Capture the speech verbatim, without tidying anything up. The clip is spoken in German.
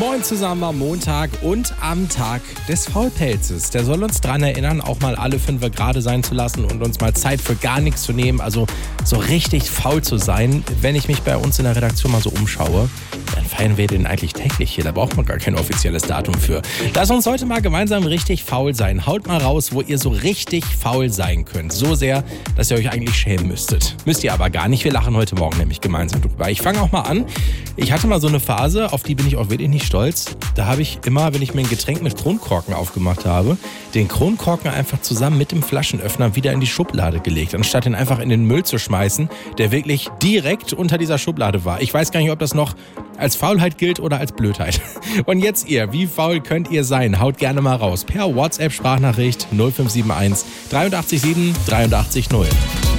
Moin zusammen am Montag und am Tag des Faulpelzes. Der soll uns daran erinnern, auch mal alle fünf gerade sein zu lassen und uns mal Zeit für gar nichts zu nehmen. Also so richtig faul zu sein. Wenn ich mich bei uns in der Redaktion mal so umschaue, dann feiern wir den eigentlich täglich hier. Da braucht man gar kein offizielles Datum für. Lass uns heute mal gemeinsam richtig faul sein. Haut mal raus, wo ihr so richtig faul sein könnt. So sehr, dass ihr euch eigentlich schämen müsstet. Müsst ihr aber gar nicht. Wir lachen heute Morgen nämlich gemeinsam drüber. Ich fange auch mal an. Ich hatte mal so eine Phase, auf die bin ich auch wirklich nicht stolz. Da habe ich immer, wenn ich mir ein Getränk mit Kronkorken aufgemacht habe, den Kronkorken einfach zusammen mit dem Flaschenöffner wieder in die Schublade gelegt, anstatt ihn einfach in den Müll zu schmeißen, der wirklich direkt unter dieser Schublade war. Ich weiß gar nicht, ob das noch als Faulheit gilt oder als Blödheit. Und jetzt ihr, wie faul könnt ihr sein? Haut gerne mal raus. Per WhatsApp-Sprachnachricht null fünf sieben eins dreiundachtzig sieben dreiundachtzig null.